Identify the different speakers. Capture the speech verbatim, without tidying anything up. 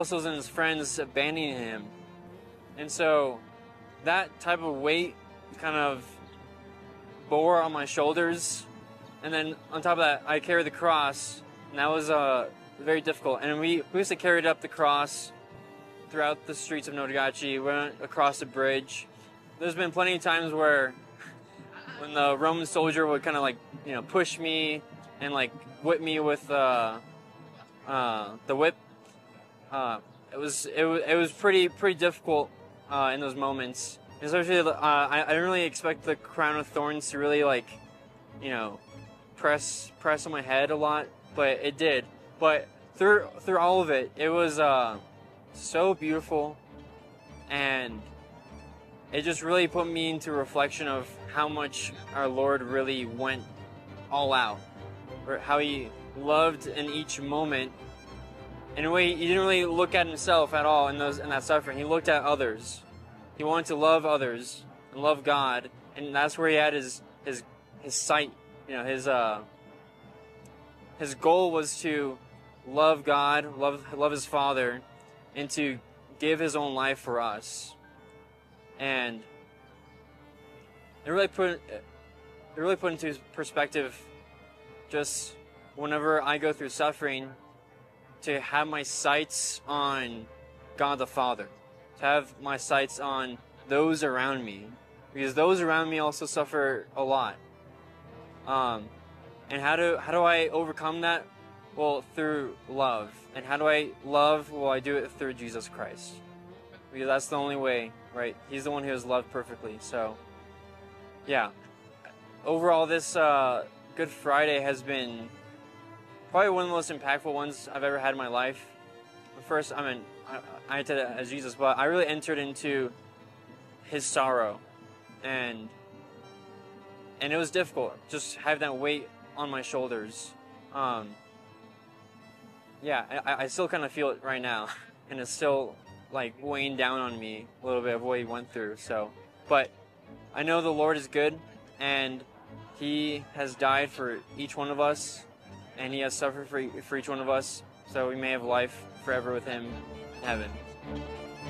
Speaker 1: apostles and his friends abandoning him. And so that type of weight kind of bore on my shoulders. And then on top of that, I carried the cross, and that was uh, very difficult. And we, we used to carry it up the cross throughout the streets of Notogachi. We went across the bridge. There's been plenty of times where when the Roman soldier would kind of like, you know, push me and like whip me with uh, uh, the whip. Uh, it was it was it was pretty pretty difficult uh, in those moments. Especially, uh, I I didn't really expect the crown of thorns to really like, you know, press press on my head a lot, but it did. But through through all of it, it was uh, so beautiful, and it just really put me into reflection of how much our Lord really went all out, or how he loved in each moment. In a way, he didn't really look at himself at all in those in that suffering. He looked at others. He wanted to love others and love God, and that's where he had his his his sight. You know, his uh his goal was to love God, love love his Father, and to give his own life for us. And it really put it really put into perspective just whenever I go through suffering, to have my sights on God the Father, to have my sights on those around me, because those around me also suffer a lot. Um, and how do how do I overcome that? Well, through love. And how do I love? Well, I do it through Jesus Christ, because that's the only way, right? He's the one who has loved perfectly. So, yeah. Overall, this uh, Good Friday has been probably one of the most impactful ones I've ever had in my life. First, I mean, I, I did it as Jesus, but I really entered into his sorrow, and and it was difficult. Just have that weight on my shoulders. Um, yeah, I, I still kind of feel it right now, and it's still like weighing down on me a little bit of what he went through. So, but I know the Lord is good, and he has died for each one of us, and he has suffered for, for each one of us, so we may have life forever with him in heaven.